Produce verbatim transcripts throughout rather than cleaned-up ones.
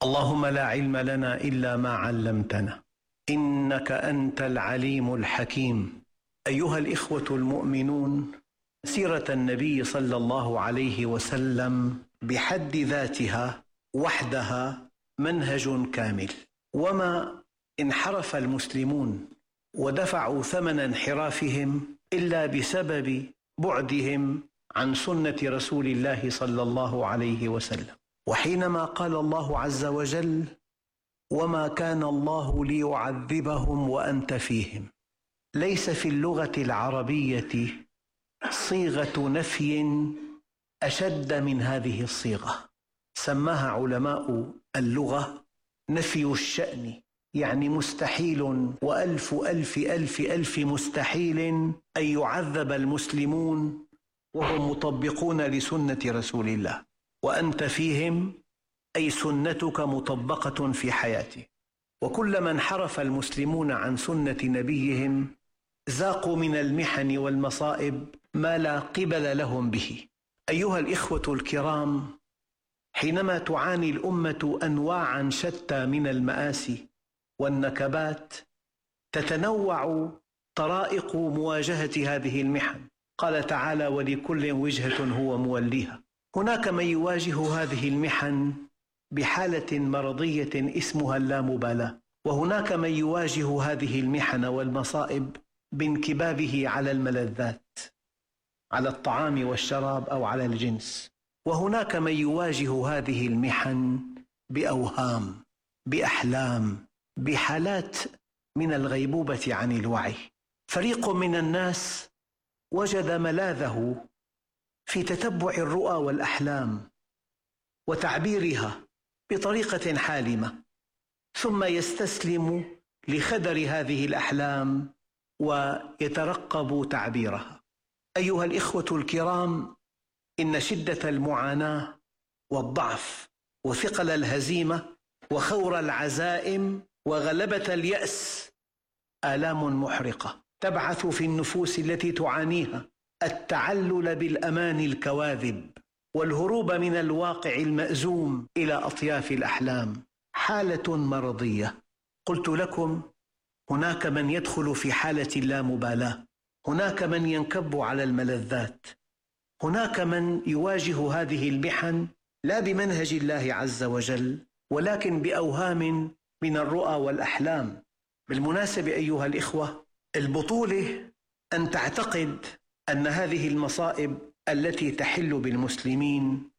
اللهم لا علم لنا إلا ما علمتنا إنك أنت العليم الحكيم. أيها الإخوة المؤمنون، سيرة النبي صلى الله عليه وسلم بحد ذاتها وحدها منهج كامل، وما انحرف المسلمون ودفعوا ثمن انحرافهم إلا بسبب بعدهم عن سنة رسول الله صلى الله عليه وسلم. وحينما قال الله عز وجل: وما كان الله ليعذبهم وأنت فيهم، ليس في اللغة العربية صيغة نفي أشد من هذه الصيغة، سماها علماء اللغة نفي الشأن، يعني مستحيل وألف ألف ألف ألف مستحيل أن يعذب المسلمون وهم مطبقون لسنة رسول الله، وأنت فيهم أي سنتك مطبقة في حياته. وكلما انحرف المسلمون عن سنة نبيهم ذاقوا من المحن والمصائب ما لا قبل لهم به. أيها الإخوة الكرام، حينما تعاني الأمة أنواعا شتى من المآسي والنكبات تتنوع طرائق مواجهة هذه المحن. قال تعالى: ولكل وجهة هو موليها. هناك من يواجه هذه المحن بحالة مرضية اسمها اللامبالاة، وهناك من يواجه هذه المحن والمصائب بانكبابه على الملذات، على الطعام والشراب أو على الجنس، وهناك من يواجه هذه المحن بأوهام، بأحلام، بحالات من الغيبوبة عن الوعي. فريق من الناس وجد ملاذه في تتبع الرؤى والأحلام وتعبيرها بطريقة حالمة، ثم يستسلم لخدر هذه الأحلام ويترقب تعبيرها. أيها الإخوة الكرام، إن شدة المعاناة والضعف وثقل الهزيمة وخور العزائم وغلبة اليأس آلام محرقة تبعث في النفوس التي تعانيها التعلل بالأمان الكواذب والهروب من الواقع المأزوم إلى أطياف الأحلام. حالة مرضية. قلت لكم هناك من يدخل في حالة اللامبالاة، هناك من ينكب على الملذات، هناك من يواجه هذه المحن لا بمنهج الله عز وجل ولكن بأوهام من الرؤى والأحلام. بالمناسبة أيها الإخوة، البطولة أن تعتقد أن هذه المصائب التي تحل بالمسلمين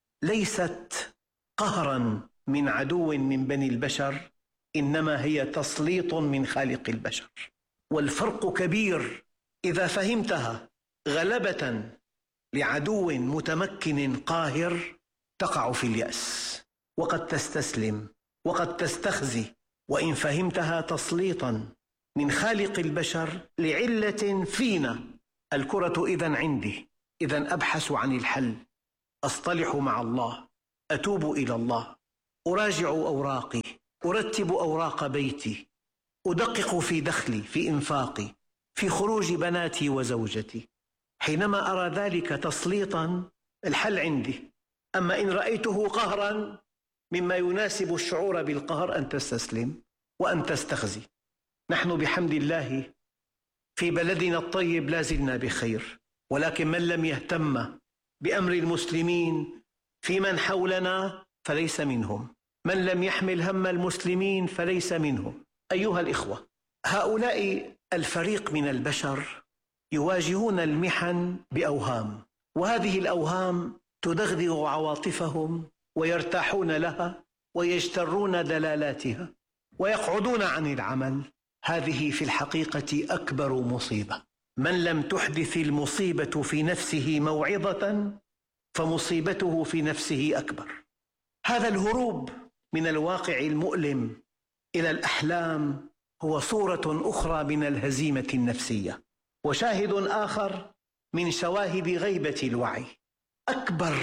ليست قهراً من عدو من بني البشر، إنما هي تسليط من خالق البشر. والفرق كبير. إذا فهمتها غلبة لعدو متمكن قاهر تقع في اليأس وقد تستسلم وقد تستخزي، وإن فهمتها تسليطاً من خالق البشر لعلة فينا، الكرة إذن عندي، إذن أبحث عن الحل، أصطلح مع الله، أتوب إلى الله، أراجع أوراقي، أرتب أوراق بيتي، أدقق في دخلي، في إنفاقي، في خروج بناتي وزوجتي. حينما أرى ذلك تسليطا الحل عندي. أما إن رأيته قهرا، مما يناسب الشعور بالقهر أن تستسلم وأن تستخزي. نحن بحمد الله في بلدنا الطيب لا زلنا بخير، ولكن من لم يهتم بأمر المسلمين في من حولنا فليس منهم، من لم يحمل هم المسلمين فليس منهم. أيها الإخوة، هؤلاء الفريق من البشر يواجهون المحن بأوهام، وهذه الأوهام تدغدغ عواطفهم ويرتاحون لها ويجترون دلالاتها ويقعدون عن العمل. هذه في الحقيقة أكبر مصيبة. من لم تحدث المصيبة في نفسه موعظة فمصيبته في نفسه أكبر. هذا الهروب من الواقع المؤلم إلى الأحلام هو صورة أخرى من الهزيمة النفسية، وشاهد آخر من شواهد غيبة الوعي. أكبر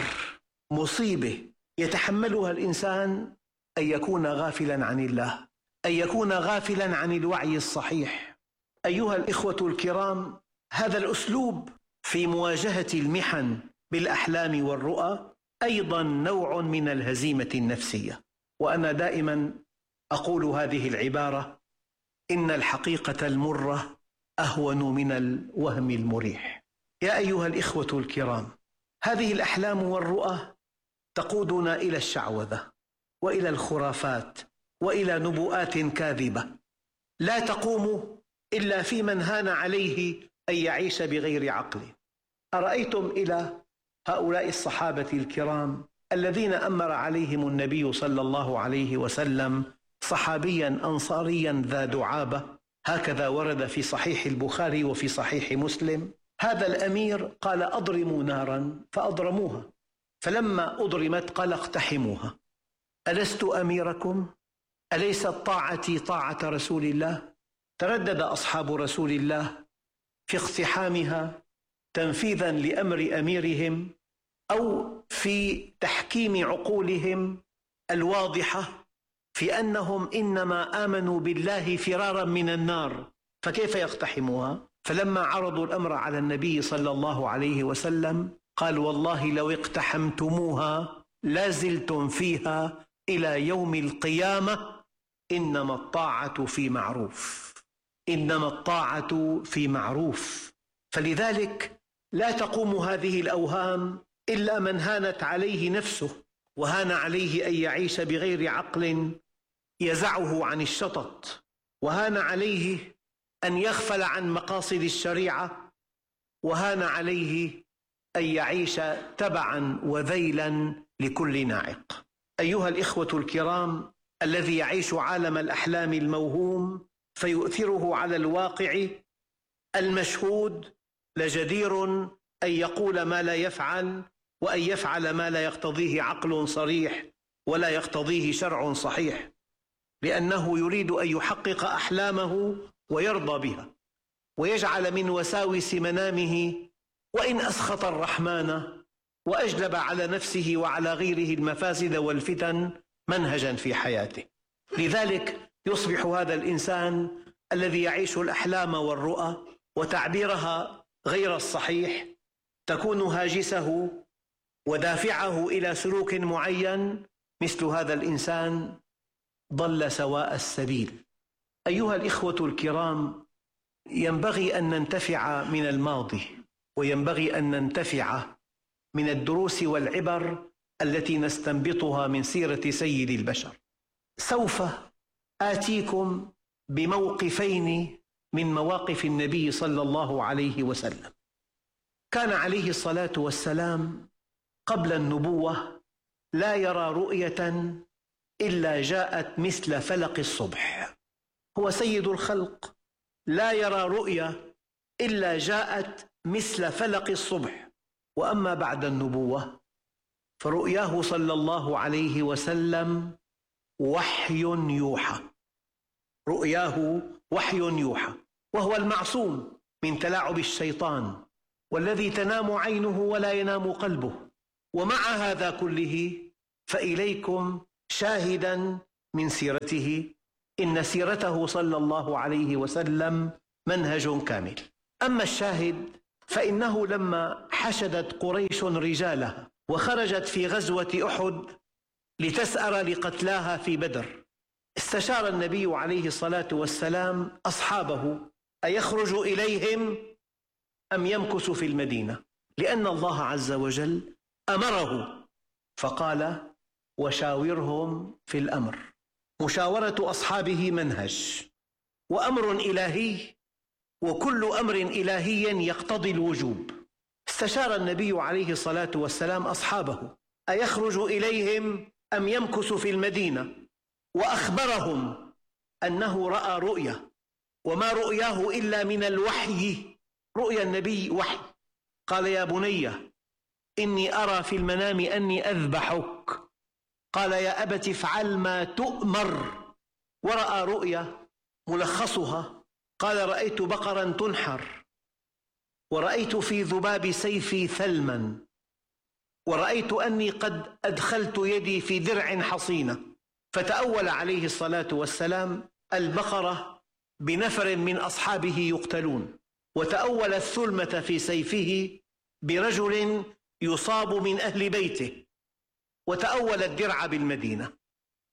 مصيبة يتحملها الإنسان أن يكون غافلاً عن الله، أن يكون غافلاً عن الوعي الصحيح. أيها الإخوة الكرام، هذا الأسلوب في مواجهة المحن بالأحلام والرؤى أيضاً نوع من الهزيمة النفسية. وأنا دائما أقول هذه العبارة: إن الحقيقة المرة أهون من الوهم المريح. يا أيها الإخوة الكرام، هذه الأحلام والرؤى تقودنا إلى الشعوذة وإلى الخرافات وإلى نبوءات كاذبة لا تقوم إلا في من هان عليه أن يعيش بغير عقل. أرأيتم إلى هؤلاء الصحابة الكرام الذين أمر عليهم النبي صلى الله عليه وسلم صحابيا أنصاريا ذا دعابة، هكذا ورد في صحيح البخاري وفي صحيح مسلم. هذا الأمير قال: أضرموا نارا، فأضرموها، فلما أضرمت قال: اقتحموها. ألست أميركم؟ أليست طاعتي طاعة رسول الله؟ تردد أصحاب رسول الله في اقتحامها تنفيذا لأمر أميرهم أو في تحكيم عقولهم الواضحة في أنهم إنما آمنوا بالله فرارا من النار، فكيف يقتحموها؟ فلما عرضوا الأمر على النبي صلى الله عليه وسلم قال: والله لو اقتحمتموها لازلتم فيها إلى يوم القيامة، إنما الطاعة في معروف، إنما الطاعة في معروف. فلذلك لا تقوم هذه الأوهام إلا من هانت عليه نفسه وهان عليه أن يعيش بغير عقل يزعه عن الشطط، وهان عليه أن يغفل عن مقاصد الشريعة، وهان عليه أن يعيش تبعا وذيلا لكل ناعق. أيها الإخوة الكرام، الذي يعيش عالم الأحلام الموهوم فيؤثره على الواقع المشهود لجدير أن يقول ما لا يفعل، وأن يفعل ما لا يقتضيه عقل صريح ولا يقتضيه شرع صحيح، لأنه يريد أن يحقق أحلامه ويرضى بها ويجعل من وساوس منامه وإن أسخط الرحمن وأجلب على نفسه وعلى غيره المفاسد والفتن منهجا في حياته. لذلك يصبح هذا الإنسان الذي يعيش الأحلام والرؤى وتعبيرها غير الصحيح تكون هاجسه ودافعه إلى سلوك معين، مثل هذا الإنسان ضل سواء السبيل. أيها الإخوة الكرام، ينبغي أن ننتفع من الماضي، وينبغي أن ننتفع من الدروس والعبر التي نستنبطها من سيرة سيد البشر. سوف آتيكم بموقفين من مواقف النبي صلى الله عليه وسلم. كان عليه الصلاة والسلام قبل النبوة لا يرى رؤية إلا جاءت مثل فلق الصبح. هو سيد الخلق، لا يرى رؤية إلا جاءت مثل فلق الصبح. وأما بعد النبوة فرؤياه صلى الله عليه وسلم وحي يوحى، رؤياه وحي يوحى، وهو المعصوم من تلاعب الشيطان، والذي تنام عينه ولا ينام قلبه. ومع هذا كله فإليكم شاهدا من سيرته، إن سيرته صلى الله عليه وسلم منهج كامل. أما الشاهد فإنه لما حشدت قريش رجالها وخرجت في غزوة أحد لتسأر لقتلاها في بدر، استشار النبي عليه الصلاة والسلام أصحابه أيخرج إليهم أم يمكث في المدينة، لأن الله عز وجل أمره فقال: وشاورهم في الأمر. مشاورة أصحابه منهج وأمر إلهي، وكل أمر إلهي يقتضي الوجوب. استشار النبي عليه الصلاة والسلام أصحابه أيخرج إليهم أم يمكث في المدينة، وأخبرهم أنه رأى رؤيا، وما رؤياه إلا من الوحي. رؤيا النبي وحي. قال: يا بني إني أرى في المنام أني أذبحك. قال: يا أبت افعل ما تؤمر. ورأى رؤيا ملخصها قال: رأيت بقرا تنحر، ورأيت في ذباب سيفي ثلما، ورأيت أني قد أدخلت يدي في درع حصينة. فتأول عليه الصلاة والسلام البقرة بنفر من أصحابه يقتلون، وتأول الثلمة في سيفه برجل يصاب من أهل بيته، وتأول الدرع بالمدينة.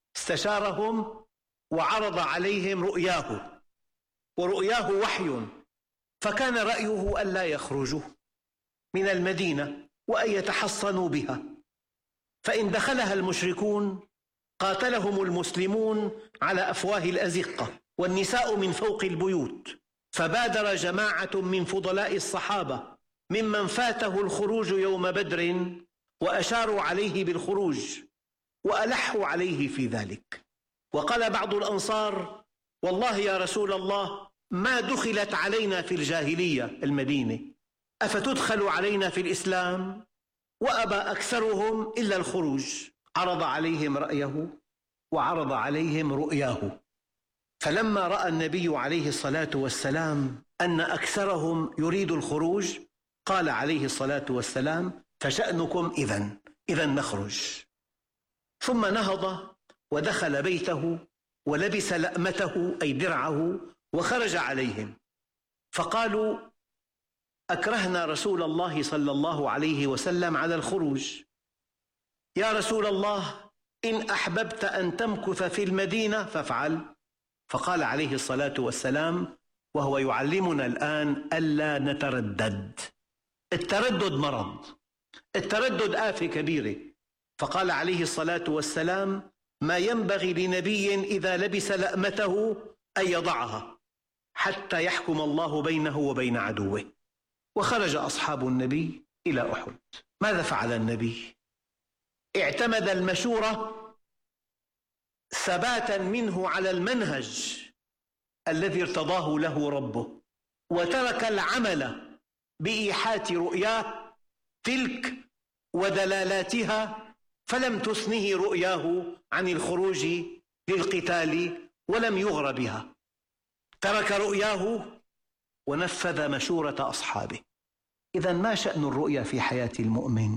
استشارهم وعرض عليهم رؤياه، ورؤياه وحي، فكان رأيه ألا يخرجوا من المدينة وأن يتحصنوا بها، فإن دخلها المشركون قاتلهم المسلمون على أفواه الأزقة والنساء من فوق البيوت. فبادر جماعة من فضلاء الصحابة ممن فاته الخروج يوم بدر وأشاروا عليه بالخروج وألحوا عليه في ذلك. وقال بعض الأنصار: والله يا رسول الله ما دخلت علينا في الجاهلية المدينة، أفتدخل علينا في الإسلام؟ وأبى أكثرهم إلا الخروج. عرض عليهم رأيه وعرض عليهم رؤياه، فلما رأى النبي عليه الصلاة والسلام أن أكثرهم يريد الخروج قال عليه الصلاة والسلام: فشأنكم إذن إذن نخرج. ثم نهض ودخل بيته ولبس لأمته أي درعه وخرج عليهم، فقالوا: أكرهنا رسول الله صلى الله عليه وسلم على الخروج، يا رسول الله إن أحببت أن تمكث في المدينة فافعل. فقال عليه الصلاة والسلام وهو يعلمنا الآن ألا نتردد. التردد مرض، التردد آفة كبيرة. فقال عليه الصلاة والسلام: ما ينبغي لنبي إذا لبس لأمته أن يضعها حتى يحكم الله بينه وبين عدوه. وخرج أصحاب النبي إلى أحد. ماذا فعل النبي؟ اعتمد المشورة ثباتا منه على المنهج الذي ارتضاه له ربه، وترك العمل بإيحاء رؤياه تلك ودلالاتها، فلم تثنه رؤياه عن الخروج للقتال ولم يغر بها. ترك رؤياه ونفذ مشورة أصحابه. إذن ما شأن الرؤيا في حياة المؤمن؟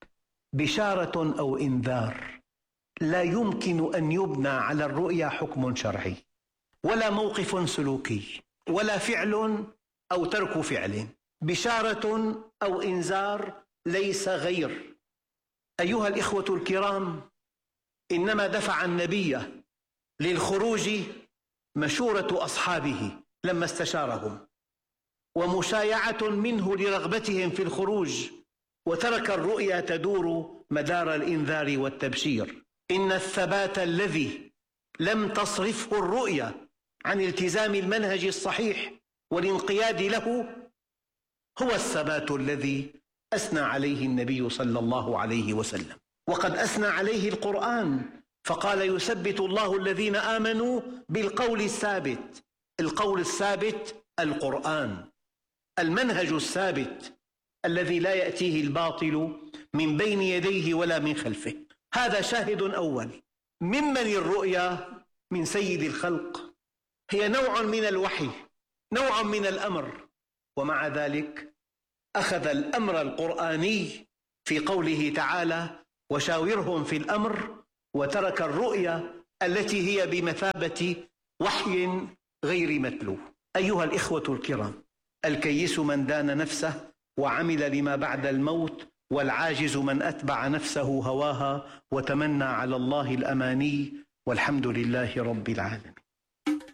بشارة أو إنذار. لا يمكن أن يبنى على الرؤيا حكم شرعي ولا موقف سلوكي ولا فعل أو ترك فعل. بشارة أو إنذار ليس غير. أيها الإخوة الكرام، إنما دفع النبي للخروج مشورة أصحابه لما استشارهم، ومشايعة منه لرغبتهم في الخروج، وترك الرؤيا تدور مدار الإنذار والتبشير. إن الثبات الذي لم تصرفه الرؤيا عن التزام المنهج الصحيح والانقياد له هو الثبات الذي أثنى عليه النبي صلى الله عليه وسلم، وقد أثنى عليه القرآن فقال: يثبت الله الذين آمنوا بالقول الثابت. القول الثابت القرآن، المنهج الثابت الذي لا يأتيه الباطل من بين يديه ولا من خلفه. هذا شاهد أول. ممن الرؤيا من سيد الخلق، هي نوع من الوحي، نوع من الأمر، ومع ذلك أخذ الأمر القرآني في قوله تعالى: وشاورهم في الأمر، وترك الرؤيا التي هي بمثابة وحي غير متلو. أيها الإخوة الكرام، الكيس من دان نفسه وعمل لما بعد الموت، والعاجز من أتبع نفسه هواها وتمنى على الله الأماني، والحمد لله رب العالمين.